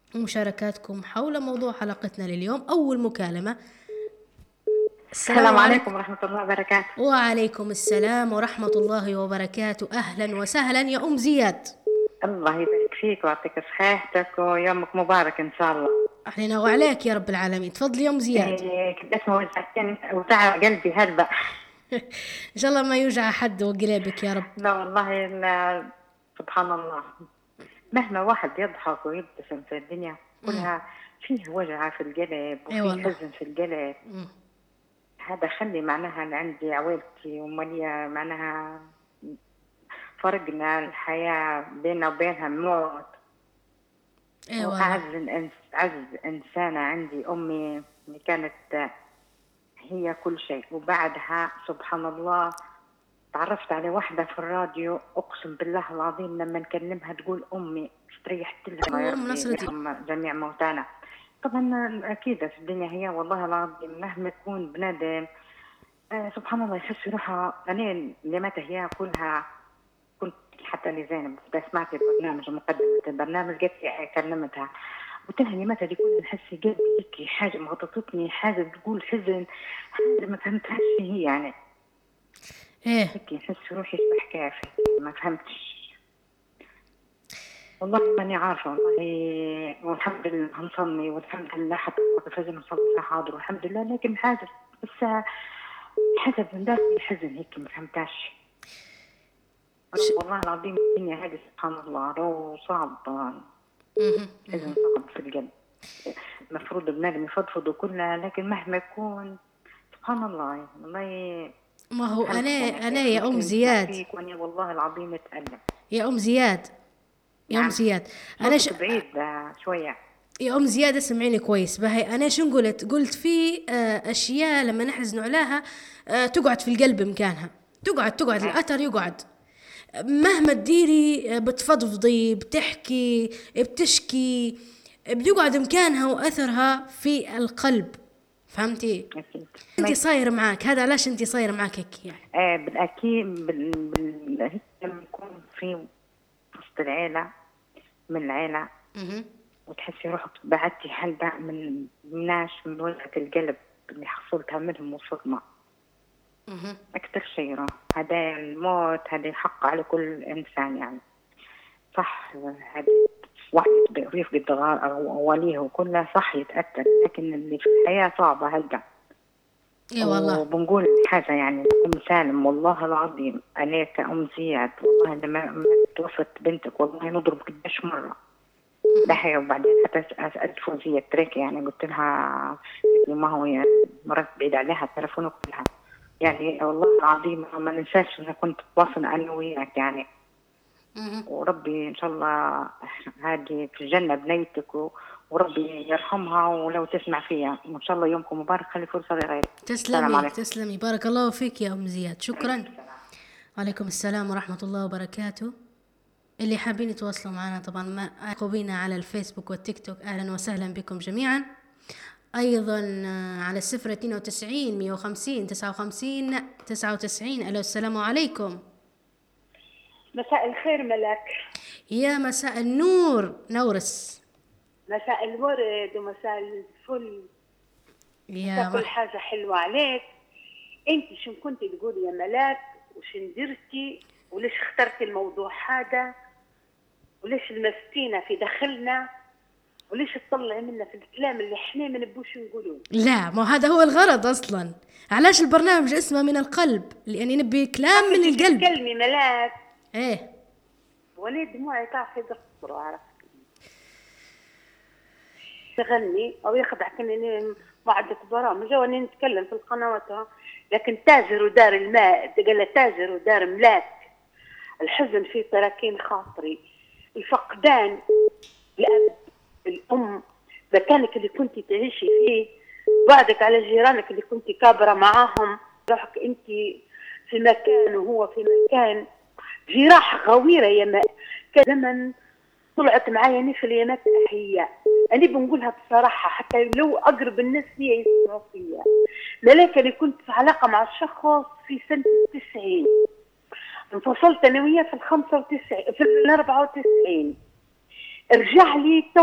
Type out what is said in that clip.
ومشاركاتكم حول موضوع حلقتنا لليوم. أول مكالمة. السلام عليكم ورحمة الله وبركاته. وعليكم السلام ورحمة الله وبركاته. أهلا وسهلا يا أم زياد. الله يبارك فيك ويعطيك صحتك ويومك مبارك إن شاء الله. علينا وعليك يا رب العالمين. تفضلي يا أم زياد. كنت اسمه وجع قلبي هلبة. إن شاء الله ما يوجع حد وقلبك يا رب. لا والله لا، سبحان الله، مهما واحد يضحك ويبتسم في الدنيا كلها فيه وجع في القلب وفيه حزن في القلب. هذا خلي معناها أنا عندي عويلتي ومالية معناها فرقنا الحياة بيننا وبينها موت. أعز إنسانة عندي أمي اللي كانت هي كل شيء، وبعدها سبحان الله تعرفت على واحدة في الراديو، أقسم بالله العظيم لما نكلمها تقول أمي استريحت لها يا ربي يرحم جميع موتانا. طبعا أكيد في الدنيا هي والله العظيم مهما يكون بنادم سبحان الله يحس روحها. أنا اللي متى هي كلها كنت حتى لزينب سمعت البرنامج مقدمة البرنامج قلت كلمتها قلت لها لمتى دي كل نحس قلبي هيك حاجة مغطتني، حاجة تقول حزن، حاجة ما فهمتهاش هي يعني هيك نحس روحي شبح كافي ما فهمتش والله ماني عارفة والله. والحمد لله هنصلي والحمد لله حتى الفجر نصلي حاضر والحمد لله، لكن حاجة بس حاجة من داخل حزن هيك ما فهمتهاش والله العظيم. الدنيا هذه سبحان الله لو صعب حزن صعب في القلب. المفروض بنادم يفضفض وكلها، لكن مهما يكون سبحان الله والله. ما هو أنا يا أم زياد والله العظيم اتألم يا أم زياد. يا أم زياد أنا بعيد شوية يا أم زياد اسمعيني كويس بهاي. أنا شو قلت في أشياء لما نحزن عليها تقعد في القلب مكانها، تقعد الأثر يقعد مهما تديري، بتفضفضي بتحكي بتشكي بيقعد مكانها وأثرها في القلب. فهمتي؟ انت صاير معاك هذا علاش انت صاير معاك هيك يعني. بالأكيد لما يكون في وسط العيلة من العيلة وتحسي روحك بعدتي حلقة من الناس من وجهة القلب اللي حصلتها منهم وصدمة أكثر شيء. هذا الموت هذا حق على كل إنسان يعني صح. هذا واحد يفقد أوليه وكله صح يتأثر، لكن اللي في الحياة صعبة هلقة. والله وبنقول حاجة يعني أم سالم والله العظيم أنا كأم زياد والله لما توفت بنتك والله نضرب قداش مرة دحية. وبعدين حتى سألت فوزية تريك يعني قلت لها ما هو يعني مرات بعيد عليها التلفون كلها يعني والله العظيم ما ننساش أنا كنت أتواصل أنا وياك يعني. وربي إن شاء الله هذه في الجنة بنيتك وربي يرحمها ولو تسمع فيها. وإن شاء الله يومكم مبارك. خلي فرصة لغيرك. تسلمي بارك الله فيك يا أم زياد. شكرا. وعليكم السلام ورحمة الله وبركاته. اللي حابين يتواصلوا معنا طبعا ما بينا على الفيسبوك والتيك توك أهلا وسهلا بكم جميعا. أيضا على 092 150 59 99. ألو السلام عليكم. مساء الخير ملاك. يا مساء النور نورس. مساء الورد ومساء الفل. مساء كل حاجة حلوة عليك. انت شو كنت تقولي يا ملاك وشو درتي وليش اخترتي الموضوع هذا وليش المسكينة في داخلنا وليش تطلعي منا في الكلام اللي احنا ما نبوش نقولوه؟ لا ما هذا هو الغرض اصلا. علاش البرنامج اسمه من القلب؟ لاني نبي كلام من القلب. تكلمي ملاك. ايه وانا دموعي تعرفي تقطر عرفت تغني او يخدعك اني معدة برامج وانا نتكلم في القنوات، لكن تاجر ودار الماء قال تاجر ودار ملاك. الحزن في تراكين خاطري، الفقدان الاب الام مكانك اللي كنت تعيشي فيه، بعدك على جيرانك اللي كنت كابرة معاهم، روحك انت في مكان وهو في مكان، جراح غويرة يا ما كزمن طلعت معايا نفل يا مات أحياء. أنا بنقولها بصراحة حتى لو أقرب الناس لي يسمعوا فيها. ملاك اللي كنت في علاقة مع الشخص في سنة 90 انفصلت أنا وياه في 95 في 94 رجع لي